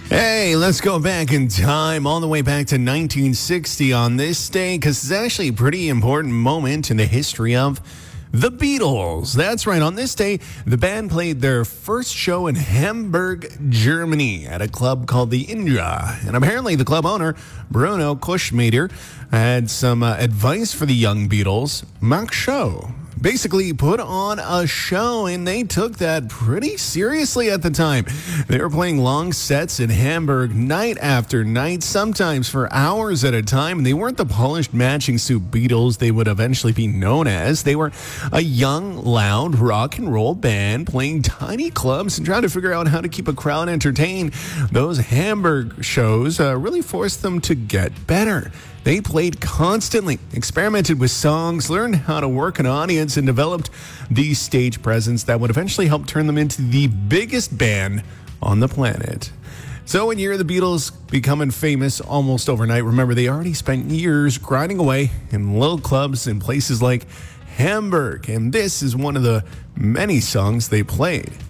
Hey, let's go back in time, all the way back to 1960 on this day, because it's actually a pretty important moment in the history of the Beatles. That's right. On this day, the band played their first show in Hamburg, Germany, at a club called the Indra. And apparently, the club owner, Bruno Kuschmieder, had some advice for the young Beatles. Mach show. Basically put on a show, and they took that pretty seriously at the time. They were playing long sets in Hamburg night after night, sometimes for hours at a time. And they weren't the polished matching suit Beatles they would eventually be known as. They were a young, loud rock and roll band playing tiny clubs and trying to figure out how to keep a crowd entertained. Those Hamburg shows really forced them to get better. They played constantly, experimented with songs, learned how to work an audience, and developed the stage presence that would eventually help turn them into the biggest band on the planet. So when you hear the Beatles becoming famous almost overnight, remember they already spent years grinding away in little clubs in places like Hamburg, and this is one of the many songs they played.